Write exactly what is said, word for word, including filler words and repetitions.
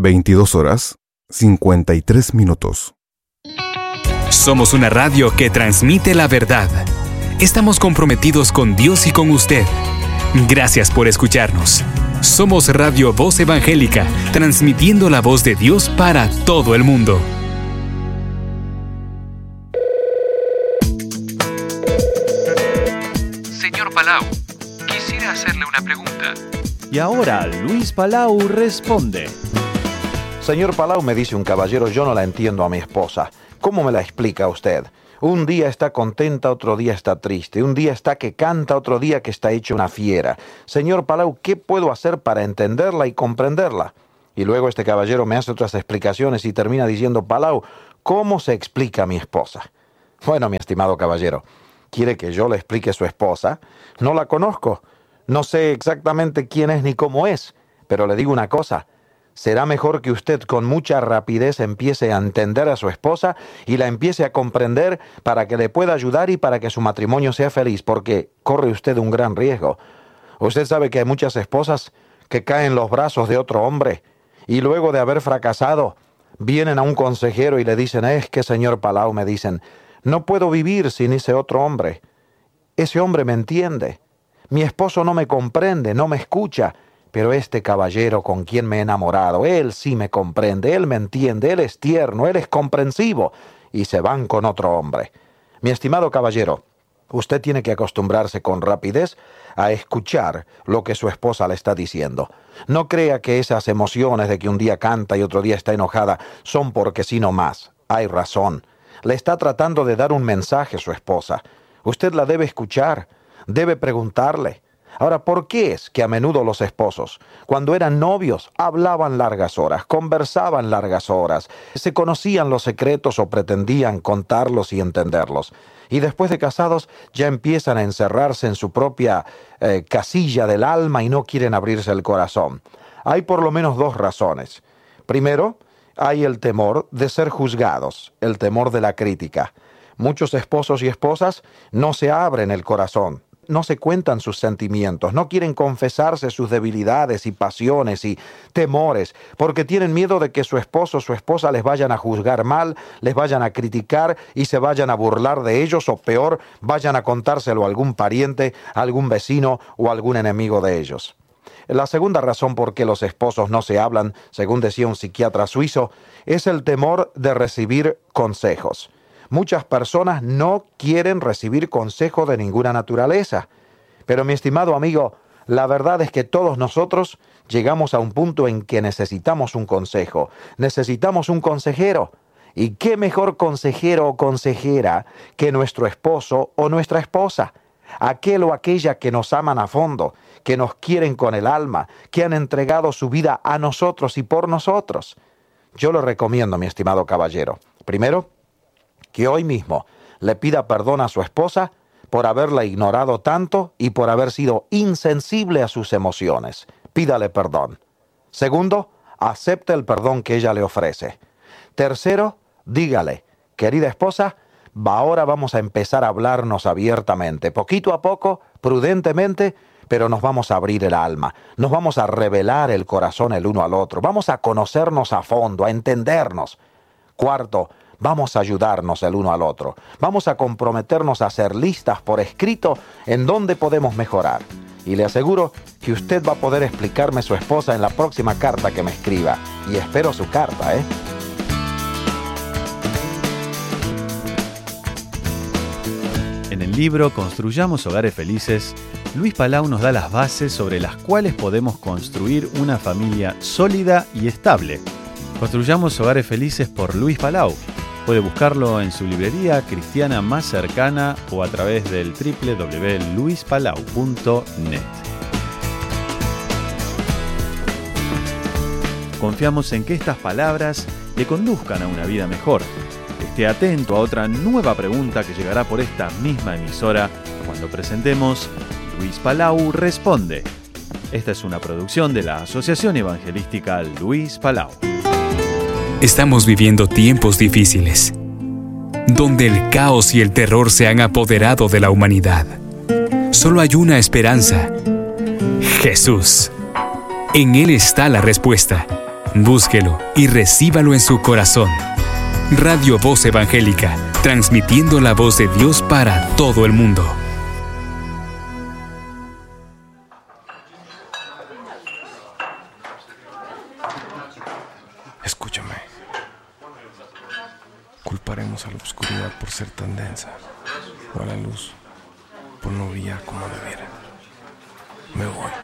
veintidós horas, cincuenta y tres minutos. Somos una radio que transmite la verdad. Estamos comprometidos con Dios y con usted. Gracias por escucharnos. Somos Radio Voz Evangélica, transmitiendo la voz de Dios para todo el mundo. Señor Palau, quisiera hacerle una pregunta. Y ahora Luis Palau responde. Señor Palau, me dice un caballero, yo no la entiendo a mi esposa. ¿Cómo me la explica usted? Un día está contenta, otro día está triste. Un día está que canta, otro día que está hecho una fiera. Señor Palau, ¿qué puedo hacer para entenderla y comprenderla? Y luego este caballero me hace otras explicaciones y termina diciendo, Palau, ¿cómo se explica a mi esposa? Bueno, mi estimado caballero, ¿quiere que yo le explique a su esposa? No la conozco. No sé exactamente quién es ni cómo es. Pero le digo una cosa. Será mejor que usted con mucha rapidez empiece a entender a su esposa y la empiece a comprender para que le pueda ayudar y para que su matrimonio sea feliz, porque corre usted un gran riesgo. Usted sabe que hay muchas esposas que caen en los brazos de otro hombre y luego de haber fracasado vienen a un consejero y le dicen, es que señor Palau, me dicen, no puedo vivir sin ese otro hombre. Ese hombre me entiende. Mi esposo no me comprende, no me escucha. Pero este caballero con quien me he enamorado, él sí me comprende, él me entiende, él es tierno, él es comprensivo, y se van con otro hombre. Mi estimado caballero, usted tiene que acostumbrarse con rapidez a escuchar lo que su esposa le está diciendo. No crea que esas emociones de que un día canta y otro día está enojada son porque sí no más. Hay razón. Le está tratando de dar un mensaje a su esposa. Usted la debe escuchar, debe preguntarle. Ahora, ¿por qué es que a menudo los esposos, cuando eran novios, hablaban largas horas, conversaban largas horas, se conocían los secretos o pretendían contarlos y entenderlos? Y después de casados ya empiezan a encerrarse en su propia eh, casilla del alma y no quieren abrirse el corazón. Hay por lo menos dos razones. Primero, hay el temor de ser juzgados, el temor de la crítica. Muchos esposos y esposas no se abren el corazón. No se cuentan sus sentimientos, no quieren confesarse sus debilidades y pasiones y temores, porque tienen miedo de que su esposo o su esposa les vayan a juzgar mal, les vayan a criticar y se vayan a burlar de ellos, o peor, vayan a contárselo a algún pariente, a algún vecino o a algún enemigo de ellos. La segunda razón por qué los esposos no se hablan, según decía un psiquiatra suizo, es el temor de recibir consejos. Muchas personas no quieren recibir consejo de ninguna naturaleza. Pero mi estimado amigo, la verdad es que todos nosotros llegamos a un punto en que necesitamos un consejo, necesitamos un consejero. ¿Y qué mejor consejero o consejera que nuestro esposo o nuestra esposa? Aquel o aquella que nos aman a fondo, que nos quieren con el alma, que han entregado su vida a nosotros y por nosotros. Yo le recomiendo, mi estimado caballero, primero, que hoy mismo le pida perdón a su esposa por haberla ignorado tanto y por haber sido insensible a sus emociones. Pídale perdón. Segundo, acepte el perdón que ella le ofrece. Tercero, dígale, querida esposa, ahora vamos a empezar a hablarnos abiertamente, poquito a poco, prudentemente, pero nos vamos a abrir el alma, nos vamos a revelar el corazón el uno al otro, vamos a conocernos a fondo, a entendernos. Cuarto, vamos a ayudarnos el uno al otro. Vamos a comprometernos a hacer listas por escrito en donde podemos mejorar. Y le aseguro que usted va a poder explicarme a su esposa en la próxima carta que me escriba. Y espero su carta, ¿eh? En el libro Construyamos Hogares Felices, Luis Palau nos da las bases sobre las cuales podemos construir una familia sólida y estable. Construyamos Hogares Felices por Luis Palau. Puede buscarlo en su librería cristiana más cercana o a través del doble u doble u doble u punto luis palau punto net. Confiamos en que estas palabras le conduzcan a una vida mejor. Esté atento a otra nueva pregunta que llegará por esta misma emisora cuando presentemos Luis Palau Responde. Esta es una producción de la Asociación Evangelística Luis Palau. Estamos viviendo tiempos difíciles, donde el caos y el terror se han apoderado de la humanidad. Solo hay una esperanza: Jesús. En Él está la respuesta. Búsquelo y recíbalo en su corazón. Radio Voz Evangélica, transmitiendo la voz de Dios para todo el mundo. Escúchame. Culparemos a la oscuridad por ser tan densa, o a la luz por no brillar como debiera. Me voy.